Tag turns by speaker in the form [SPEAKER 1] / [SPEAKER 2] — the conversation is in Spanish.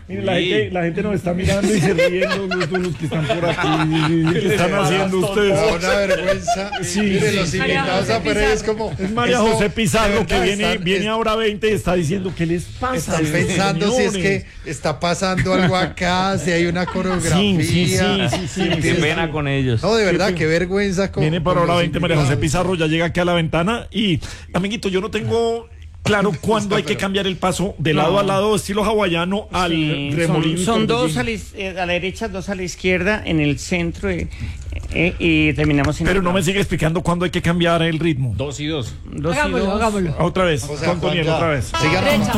[SPEAKER 1] Mire, la gente nos está mirando y se ríen los que están por aquí. ¿Qué están haciendo ustedes?
[SPEAKER 2] Una vergüenza.
[SPEAKER 1] Sí,
[SPEAKER 2] Mire,
[SPEAKER 1] sí,
[SPEAKER 2] los
[SPEAKER 1] sí.
[SPEAKER 2] invitados a Pérez es como...
[SPEAKER 1] Es María
[SPEAKER 2] esto,
[SPEAKER 1] José Pizarro,
[SPEAKER 2] de
[SPEAKER 1] que
[SPEAKER 2] verdad,
[SPEAKER 1] viene a hora 20 y está diciendo, ¿qué les pasa?
[SPEAKER 2] Están pensando si es que está pasando algo acá, si hay una coreografía.
[SPEAKER 1] Sí.
[SPEAKER 3] Qué pena con ellos.
[SPEAKER 2] No, de verdad, qué vergüenza.
[SPEAKER 1] Viene para
[SPEAKER 2] con
[SPEAKER 1] hora
[SPEAKER 2] los
[SPEAKER 1] 20 María José
[SPEAKER 2] invitados.
[SPEAKER 1] Pizarro, ya llega aquí a la ventana y, amiguito, yo no tengo claro cuándo hay que cambiar el paso de lado a lado, estilo hawaiano, al
[SPEAKER 4] Sí,
[SPEAKER 1] remolino.
[SPEAKER 4] son dos a la derecha, dos a la izquierda, en el centro y terminamos en
[SPEAKER 1] Pero
[SPEAKER 4] el
[SPEAKER 1] no me
[SPEAKER 4] lado.
[SPEAKER 1] sigue explicando cuándo hay que cambiar el ritmo.
[SPEAKER 5] 2 y 2.
[SPEAKER 4] Dos y
[SPEAKER 6] Hagámoslo,
[SPEAKER 4] dos.
[SPEAKER 6] hagámoslo.
[SPEAKER 1] Otra vez,
[SPEAKER 2] O sea,
[SPEAKER 1] con Toniel,
[SPEAKER 2] Juan, ya.
[SPEAKER 1] otra vez.
[SPEAKER 2] Sigan
[SPEAKER 6] Derecha.